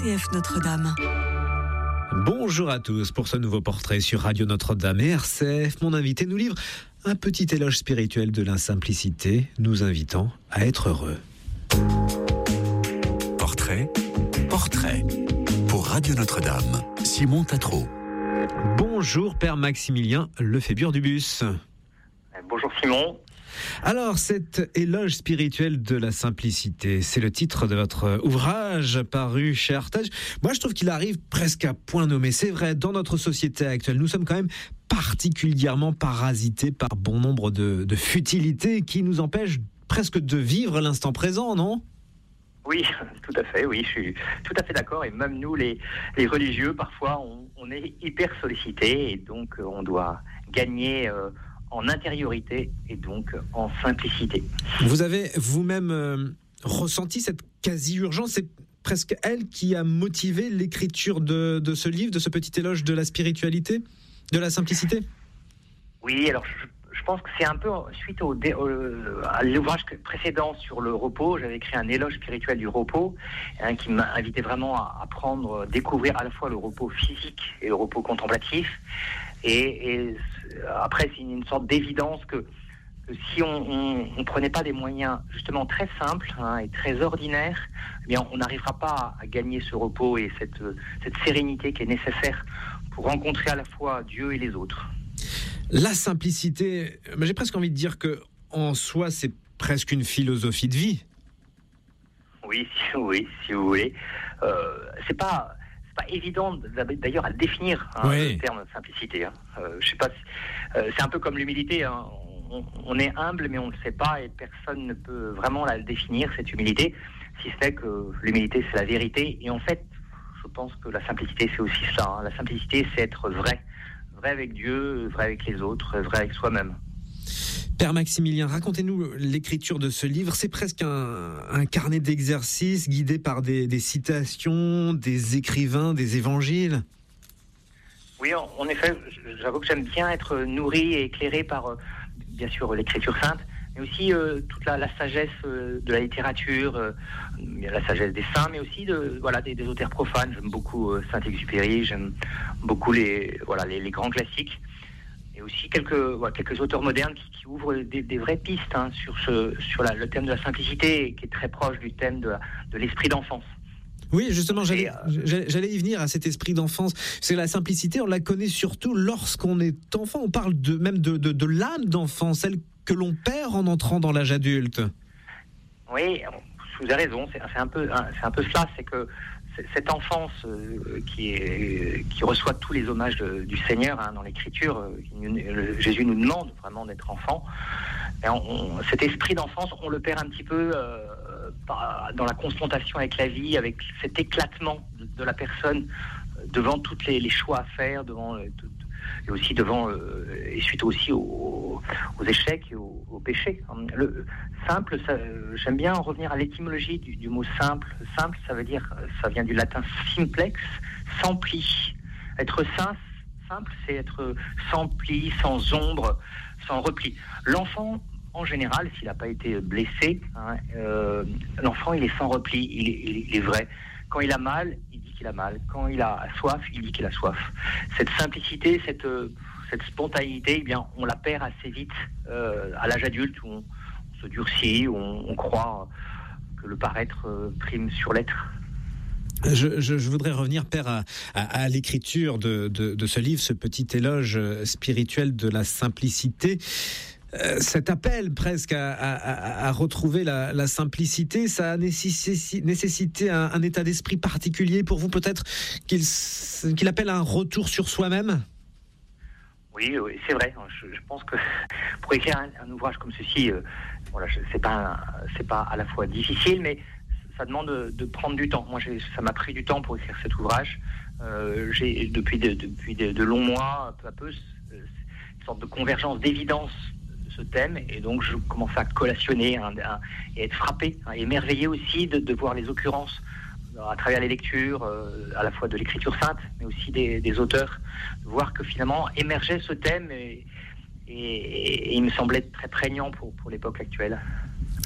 RCF Notre-Dame. Bonjour à tous pour ce nouveau portrait sur Radio Notre-Dame et RCF. Mon invité nous livre un petit éloge spirituel de la simplicité, nous invitant à être heureux. Portrait pour Radio Notre-Dame. Simon Tatro. Bonjour Père Maximilien Lefébure du Bus. Bonjour Simon. Alors, cet éloge spirituel de la simplicité, c'est le titre de votre ouvrage paru chez Artage. Moi, je trouve qu'il arrive presque à point nommé. C'est vrai, dans notre société actuelle, nous sommes quand même particulièrement parasités par bon nombre de futilités qui nous empêchent presque de vivre l'instant présent, non ? Oui, tout à fait, oui, je suis tout à fait d'accord. Et même nous, les religieux, parfois, on est hyper sollicités et donc on doit gagner en intériorité et donc en simplicité. Vous avez vous-même ressenti cette quasi-urgence. C'est presque elle qui a motivé l'écriture de ce livre, de ce petit éloge de la spiritualité, de la simplicité ? Oui, alors je pense que c'est un peu suite à l'ouvrage précédent sur le repos. J'avais écrit un éloge spirituel du repos qui m'a invité vraiment à découvrir à la fois le repos physique et le repos contemplatif. Et après, c'est une sorte d'évidence que si on prenait pas des moyens justement très simples et très ordinaires, eh bien on n'arrivera pas à gagner ce repos et cette sérénité qui est nécessaire pour rencontrer à la fois Dieu et les autres. La simplicité, j'ai presque envie de dire que en soi, c'est presque une philosophie de vie. Oui, si vous voulez. C'est pas évident d'ailleurs à le définir, le terme simplicité. Je sais pas, c'est un peu comme l'humilité. On est humble, mais on ne le sait pas, et personne ne peut vraiment la définir, cette humilité, si ce n'est que l'humilité, c'est la vérité. Et en fait, je pense que la simplicité, c'est aussi ça. La simplicité, c'est être vrai avec Dieu, vrai avec les autres, vrai avec soi-même. Père Maximilien, racontez-nous l'écriture de ce livre. C'est presque un carnet d'exercices guidé par des citations, des écrivains, des évangiles. Oui, en effet, j'avoue que j'aime bien être nourri et éclairé par, bien sûr, l'écriture sainte, mais aussi toute la sagesse de la littérature, la sagesse des saints, mais aussi des auteurs profanes. J'aime beaucoup Saint-Exupéry, j'aime beaucoup les grands classiques. Et aussi quelques auteurs modernes qui ouvrent des vraies pistes sur le thème de la simplicité, qui est très proche du thème de l'esprit d'enfance. Oui, justement, j'allais y venir à cet esprit d'enfance. C'est la simplicité, on la connaît surtout lorsqu'on est enfant. On parle même de l'âme d'enfant, celle que l'on perd en entrant dans l'âge adulte. Oui, vous avez raison, c'est un peu cela, c'est que cette enfance qui reçoit tous les hommages du Seigneur dans l'Écriture, Jésus nous demande vraiment d'être enfant. Cet esprit d'enfance, on le perd un petit peu dans la confrontation avec la vie, avec cet éclatement de la personne devant tous les choix à faire, et aussi et suite aussi aux échecs et aux péchés. Le simple, j'aime bien revenir à l'étymologie du mot simple. Simple, ça vient du latin simplex, sans pli. Être simple, c'est être sans pli, sans ombre, sans repli. L'enfant, en général, s'il n'a pas été blessé, l'enfant, il est sans repli, il est vrai. Quand il a mal, il dit qu'il a mal. Quand il a soif, il dit qu'il a soif. Cette simplicité, cette spontanéité, eh bien, on la perd assez vite à l'âge adulte, où on se durcit, où on croit que le paraître prime sur l'être. Je voudrais revenir, Père, à l'écriture de ce livre, ce petit éloge spirituel de la simplicité. Cet appel presque à retrouver la simplicité, ça a nécessité un état d'esprit particulier pour vous, peut-être qu'il appelle à un retour sur soi-même. Oui, c'est vrai. Je pense que pour écrire un ouvrage comme ceci, c'est pas à la fois difficile, mais ça demande de prendre du temps. Moi, ça m'a pris du temps pour écrire cet ouvrage. J'ai depuis de longs mois, peu à peu, une sorte de convergence d'évidence ce thème, et donc je commence à collationner et être frappé, émerveillé aussi de voir les occurrences à travers les lectures, à la fois de l'écriture sainte, mais aussi des auteurs, de voir que finalement émergeait ce thème et il me semblait très prégnant pour l'époque actuelle.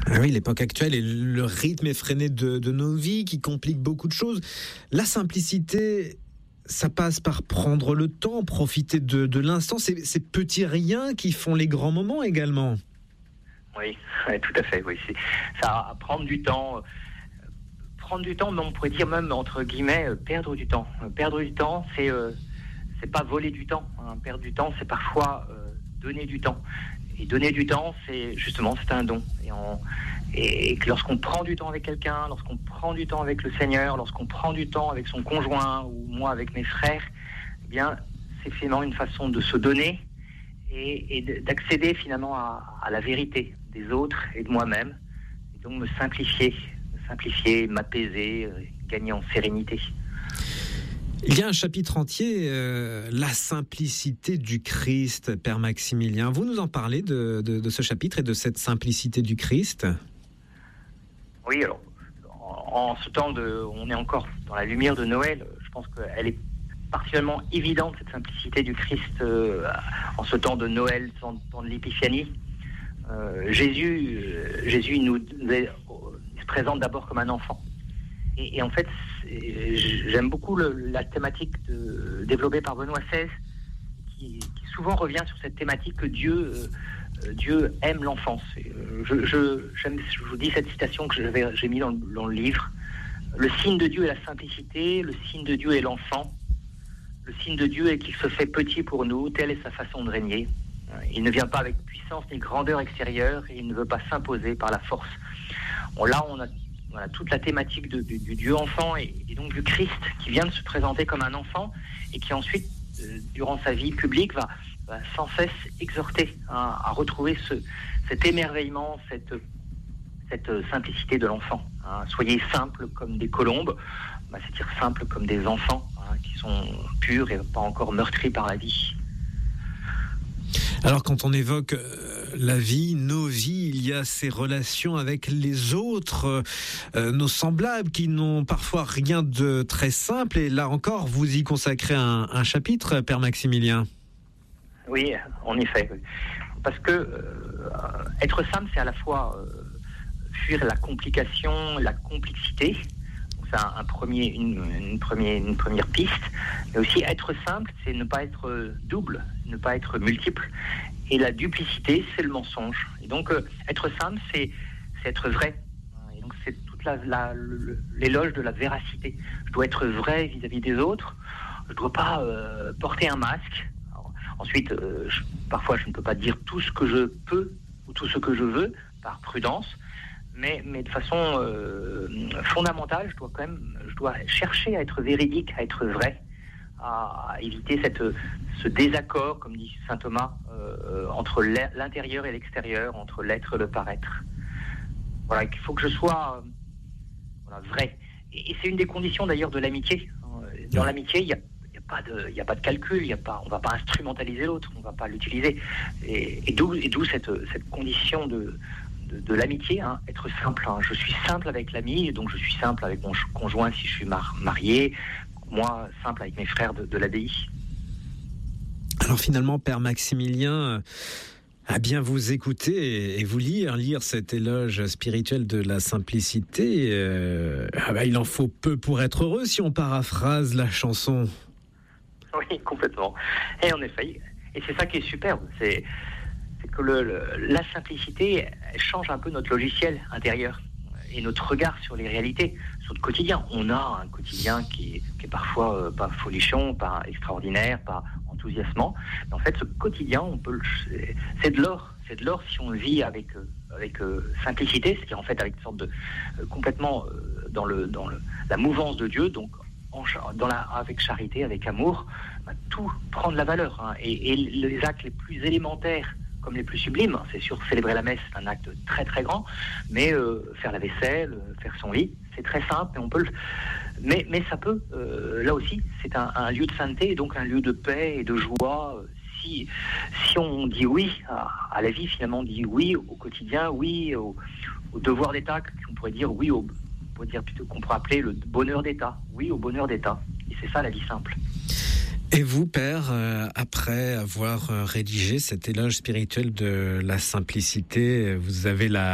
Ah oui, l'époque actuelle et le rythme effréné de nos vies qui complique beaucoup de choses. La simplicité, ça passe par prendre le temps, profiter de l'instant. Ces petits riens qui font les grands moments également. Oui, tout à fait. Oui, c'est ça, prendre du temps. Prendre du temps, mais on pourrait dire même, entre guillemets, perdre du temps. Perdre du temps, c'est pas voler du temps. Hein. Perdre du temps, c'est parfois donner du temps. Et donner du temps, c'est un don. Et que lorsqu'on prend du temps avec quelqu'un, lorsqu'on prend du temps avec le Seigneur, lorsqu'on prend du temps avec son conjoint ou moi avec mes frères, eh bien, c'est finalement une façon de se donner et d'accéder finalement à la vérité des autres et de moi-même. Et donc me simplifier, m'apaiser, gagner en sérénité. Il y a un chapitre entier, la simplicité du Christ, Père Maximilien. Vous nous en parlez de ce chapitre et de cette simplicité du Christ ? Oui, alors, en ce temps on est encore dans la lumière de Noël, je pense qu'elle est particulièrement évidente, cette simplicité du Christ, en ce temps de Noël, temps de l'Épiphanie. Jésus se présente d'abord comme un enfant. Et en fait, j'aime beaucoup la thématique développée par Benoît XVI, qui souvent revient sur cette thématique que Dieu aime l'enfance. Je vous dis cette citation que j'ai mise dans le livre. Le signe de Dieu est la simplicité, le signe de Dieu est l'enfant. Le signe de Dieu est qu'il se fait petit pour nous, telle est sa façon de régner. Il ne vient pas avec puissance ni grandeur extérieure, et il ne veut pas s'imposer par la force. Là, on a toute la thématique du Dieu enfant et donc du Christ qui vient de se présenter comme un enfant et qui ensuite, durant sa vie publique, va sans cesse exhorter à retrouver cet émerveillement, cette simplicité de l'enfant. Soyez simples comme des colombes, c'est-à-dire simples comme des enfants qui sont purs et pas encore meurtris par la vie. Alors quand on évoque la vie, nos vies, il y a ces relations avec les autres, nos semblables qui n'ont parfois rien de très simple. Et là encore, vous y consacrez un chapitre, Père Maximilien. Oui, en effet. Parce que être simple, c'est à la fois fuir la complication, la complexité. C'est une première piste, mais aussi être simple, c'est ne pas être double, ne pas être multiple. Et la duplicité, c'est le mensonge. Et donc, être simple, c'est être vrai. Et donc, c'est toute l'éloge de la véracité. Je dois être vrai vis-à-vis des autres. Je ne dois pas porter un masque. Alors, ensuite, parfois, je ne peux pas dire tout ce que je peux ou tout ce que je veux, par prudence. Mais de façon fondamentale, je dois chercher à être véridique, à être vrai, à éviter ce désaccord, comme dit saint Thomas, entre l'intérieur et l'extérieur, entre l'être et le paraître. Voilà, il faut que je sois vrai. Et c'est une des conditions d'ailleurs de l'amitié. Dans l'amitié, il n'y a pas de calcul, on ne va pas instrumentaliser l'autre, on ne va pas l'utiliser. Et d'où cette condition de l'amitié, être simple. Je suis simple avec l'ami, donc je suis simple avec mon conjoint si je suis marié, moi simple avec mes frères de l'abbaye. Alors finalement, Père Maximilien, à bien vous écouter et vous lire cet éloge spirituel de la simplicité, il en faut peu pour être heureux si on paraphrase la chanson. Oui, complètement. Et en effet, et c'est ça qui est superbe, c'est que la simplicité, elle change un peu notre logiciel intérieur et notre regard sur les réalités, sur le quotidien. On a un quotidien qui est parfois pas folichon, pas extraordinaire, pas enthousiasmant. Mais en fait, ce quotidien, c'est de l'or. C'est de l'or si on le vit avec simplicité, c'est-à-dire en fait avec une sorte de complètement dans la mouvance de Dieu, donc avec charité, avec amour, tout prend de la valeur. Et les actes les plus élémentaires comme les plus sublimes, c'est sûr, célébrer la messe, c'est un acte très très grand, mais faire la vaisselle, faire son lit, c'est très simple, et on peut mais ça peut, là aussi, c'est un lieu de sainteté, et donc un lieu de paix et de joie. Si on dit oui à la vie, finalement, on dit oui au quotidien, oui au devoir d'État, qu'on pourrait dire oui on pourrait dire plutôt qu'on pourrait appeler le bonheur d'État, oui au bonheur d'État, et c'est ça la vie simple. Et vous, Père, après avoir rédigé cet éloge spirituel de la simplicité, vous avez la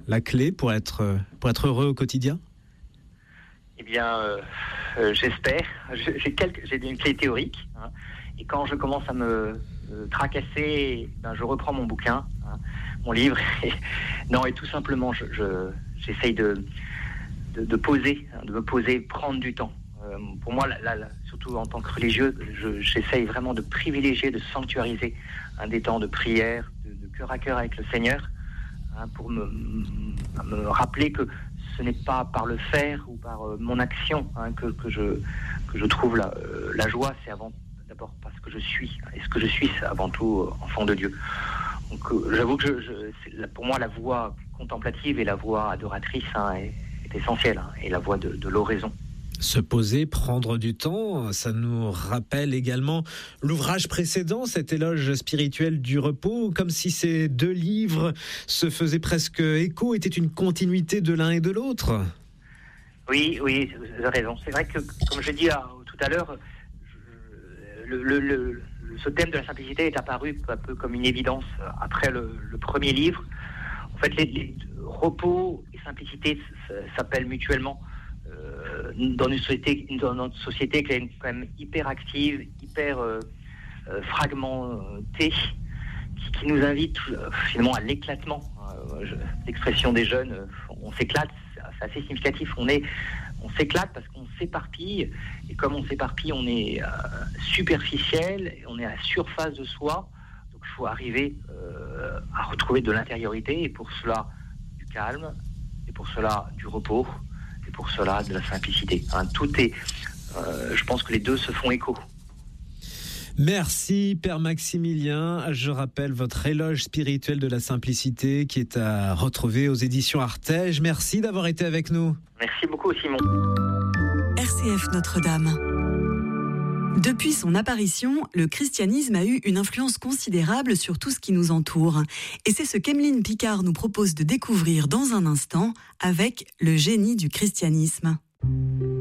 la clé pour être heureux au quotidien ? Eh bien, j'espère. J'ai une clé théorique. Hein, et quand je commence à me tracasser, je reprends mon bouquin, mon livre. Et tout simplement, j'essaye de poser, de me poser, prendre du temps. Pour moi, surtout en tant que religieux, j'essaye vraiment de privilégier, de sanctuariser des temps de prière, de cœur à cœur avec le Seigneur, pour me rappeler que ce n'est pas par le faire ou par mon action que je trouve la joie. C'est d'abord parce que je suis. Et ce que je suis, c'est avant tout enfant de Dieu. Donc j'avoue que pour moi, la voie contemplative et la voie adoratrice est essentielle, et la voie de l'oraison. Se poser, prendre du temps, ça nous rappelle également l'ouvrage précédent, cet éloge spirituel du repos, comme si ces deux livres se faisaient presque écho, étaient une continuité de l'un et de l'autre. Oui, vous avez raison. C'est vrai que, comme je dis tout à l'heure, ce thème de la simplicité est apparu un peu comme une évidence après le premier livre. En fait, les repos et simplicité s'appellent mutuellement. Dans notre société qui est quand même hyper active, hyper fragmentée, qui nous invite finalement à l'éclatement. L'expression des jeunes, on s'éclate, c'est assez significatif. On s'éclate parce qu'on s'éparpille, et comme on s'éparpille, on est superficiel, on est à la surface de soi. Donc il faut arriver à retrouver de l'intériorité, et pour cela du calme, et pour cela du repos, et pour cela de la simplicité. Tout est, je pense que les deux se font écho. Merci Père Maximilien. Je rappelle votre éloge spirituel de la simplicité qui est à retrouver aux éditions Artege. Merci d'avoir été avec nous. Merci beaucoup Simon. RCF Notre-Dame. Depuis son apparition, le christianisme a eu une influence considérable sur tout ce qui nous entoure. Et c'est ce qu'Emeline Picard nous propose de découvrir dans un instant avec Le génie du christianisme.